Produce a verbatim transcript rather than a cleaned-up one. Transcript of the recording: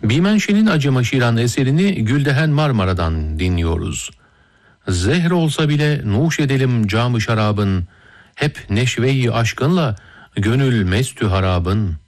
Bimenşe'nin Acıma Şiran eserini Güldehen Marmara'dan dinliyoruz. Zehr olsa bile nuş edelim cam-ı şarabın, hep neşve-i aşkınla gönül mestü harabın.